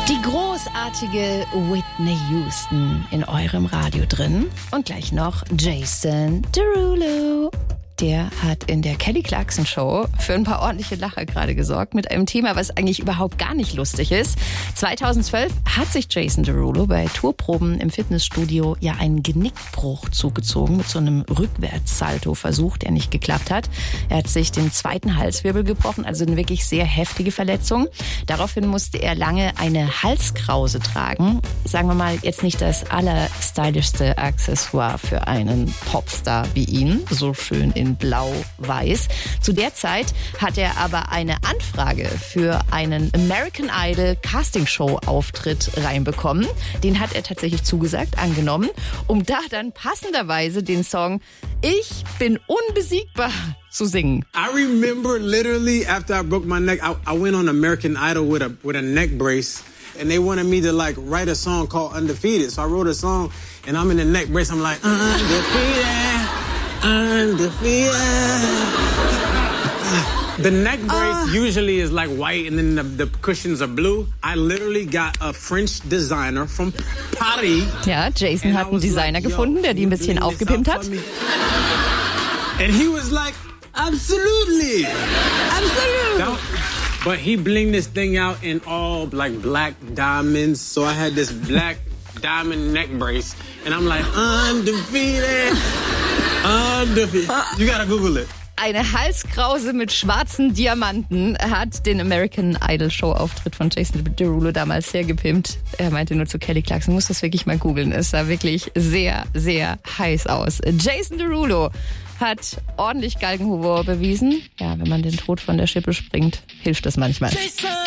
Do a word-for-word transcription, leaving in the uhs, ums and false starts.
Die großartige Whitney Houston in eurem Radio drin. Und gleich noch Jason Derulo. Der hat in der Kelly Clarkson Show für ein paar ordentliche Lacher gerade gesorgt mit einem Thema, was eigentlich überhaupt gar nicht lustig ist. zweitausendzwölf hat sich Jason Derulo bei Tourproben im Fitnessstudio ja einen Genickbruch zugezogen mit so einem Rückwärtssalto-Versuch, der nicht geklappt hat. Er hat sich den zweiten Halswirbel gebrochen, also eine wirklich sehr heftige Verletzung. Daraufhin musste er lange eine Halskrause tragen. Sagen wir mal, jetzt nicht das allerstylischste Accessoire für einen Popstar wie ihn, so schön in blau-weiß. Zu der Zeit hat er aber eine Anfrage für einen American Idol Castingshow-Auftritt reinbekommen. Den hat er tatsächlich zugesagt, angenommen, um da dann passenderweise den Song Ich bin unbesiegbar zu singen. I remember literally after I broke my neck, I, I went on American Idol with a with a neck brace. And they wanted me to like write a song called Undefeated. So I wrote a song and I'm in the neck brace. I'm like, undefeated. Undefeated. The neck brace uh. usually is like white and then the, the cushions are blue. I literally got a French designer from Paris. Ja, Jason hat einen Designer like, gefunden, der die ein bisschen aufgepimpt hat. And he was like, absolutely. Absolutely. That, but he blinged this thing out in all like black diamonds. So I had this black diamond neck brace. And I'm like, undefeated. Undefeated. You gotta Google it. Eine Halskrause mit schwarzen Diamanten hat den American Idol Show-Auftritt von Jason Derulo damals sehr gepimpt. Er meinte nur zu Kelly Clarkson, muss das wirklich mal googeln. Es sah wirklich sehr, sehr heiß aus. Jason Derulo hat ordentlich Galgenhumor bewiesen. Ja, wenn man den Tod von der Schippe springt, hilft das manchmal. Jason!